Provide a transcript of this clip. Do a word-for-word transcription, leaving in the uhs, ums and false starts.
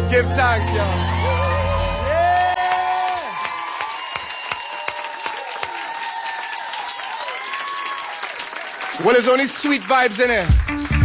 Give thanks, yo. Yeah. Well, there's only sweet vibes in it.